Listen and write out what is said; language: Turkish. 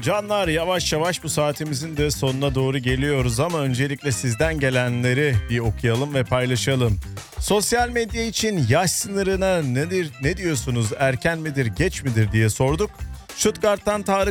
Canlar, yavaş yavaş bu saatimizin de sonuna doğru geliyoruz ama öncelikle sizden gelenleri bir okuyalım ve paylaşalım. Sosyal medya için yaş sınırına ne diyorsunuz? Erken midir, geç midir diye sorduk. Stuttgart'tan Tarık